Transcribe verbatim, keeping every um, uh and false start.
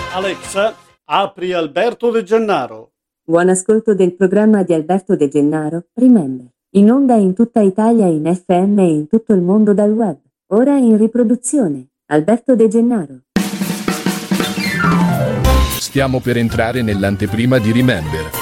Alexa, apri Alberto De Gennaro. Buon ascolto del programma di Alberto De Gennaro, Remember. In onda in tutta Italia, in F M e in tutto il mondo dal web. Ora in riproduzione. Alberto De Gennaro. Stiamo per entrare nell'anteprima di Remember.